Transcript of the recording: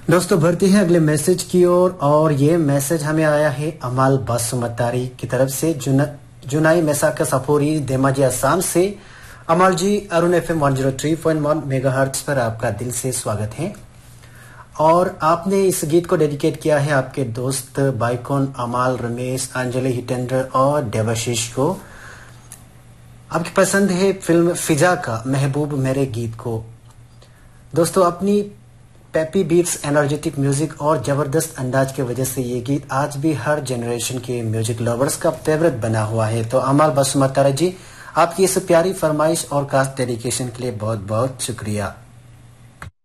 दोस्तों बढ़ते हैं अगले मैसेज की ओर और ये मैसेज हमें आया है अमाल बासुमतारी की तरफ से जुनाई मैसाका सफोरी धेमाजी असम से। अमाल जी, अरुण एफएम 103.1 मेगाहर्ट्ज पर आपका दिल से स्वागत है और आपने इस गीत को डेडिकेट किया है आपके दोस्त बाइकॉन अमाल, रमेश, अंजलि, हितेंद्र और देवाशीष को। आपकी पसंद है फिल्म फिजा का महबूब मेरे गीत को। दोस्तों, अपनी पेपी बीट्स, एनर्जेटिक म्यूजिक और जबरदस्त अंदाज की वजह से ये गीत आज भी हर जनरेशन के म्यूजिक लवर्स का फेवरेट बना हुआ है। तो अमाल बासुमतारी जी, आपकी इस प्यारी फरमाइश और खास डेडिकेशन के लिए बहुत बहुत शुक्रिया।